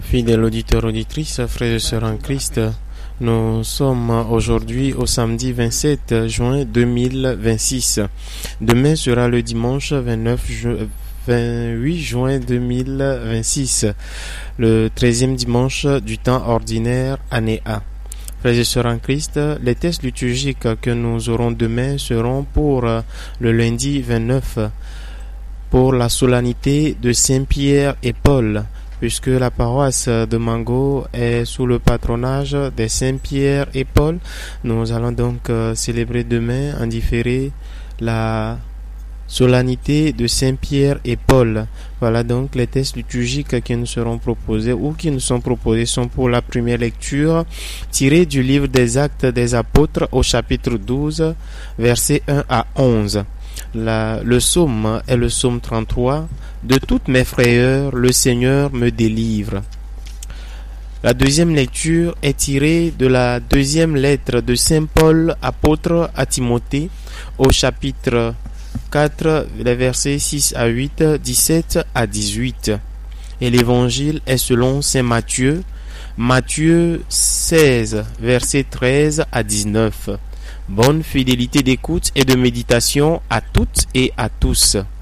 Fidèles auditeurs, auditrices, frères et sœurs en Christ, nous sommes aujourd'hui au samedi 27 juin 2026. Demain sera le dimanche 28 juin 2026, le 13e dimanche du temps ordinaire, année A. Frères et sœurs en Christ, les tests liturgiques que nous aurons demain seront pour le lundi 29, pour la solennité de Saint-Pierre et Paul, puisque la paroisse de Mango est sous le patronage des Saint-Pierre et Paul. Nous allons donc célébrer demain en différé la solennité de Saint-Pierre et Paul. Voilà donc les textes liturgiques qui nous seront proposés ou qui nous sont proposés sont pour la première lecture tirée du livre des Actes des Apôtres au chapitre 12, versets 1 à 11. Le psaume est le psaume 33. De toutes mes frayeurs, le Seigneur me délivre. La deuxième lecture est tirée de la deuxième lettre de Saint Paul, apôtre à Timothée, au chapitre 4, les versets 6 à 8, 17 à 18. Et l'évangile est selon Saint Matthieu, Matthieu 16, versets 13 à 19. Bonne fidélité d'écoute et de méditation à toutes et à tous.